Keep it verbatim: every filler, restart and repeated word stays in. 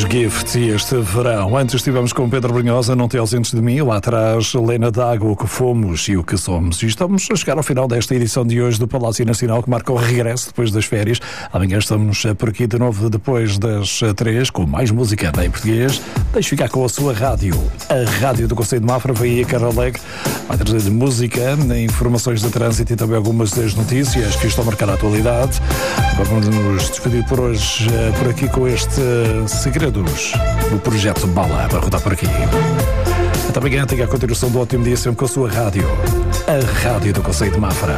Gift e este verão. Antes estivemos com Pedro Brunhosa, Não Te Ausentes de Mim, lá atrás Lena D'Água, O Que Fomos e O Que Somos. E estamos a chegar ao final desta edição de hoje do Palácio Nacional, que marca o regresso depois das férias. Amanhã estamos por aqui de novo depois das três, com mais música em português. Deixe ficar com a sua rádio, a Rádio do Conselho de Mafra. Vem aí a Carla Leg, vai trazer música, informações de trânsito e também algumas das notícias que estão a marcar a atualidade. Vamos nos despedir por hoje, por aqui com este Segredos do Projeto Bala, para rodar por aqui. Até amanhã, tenha a continuação do ótimo dia sempre com a sua rádio, a Rádio do Conselho de Mafra.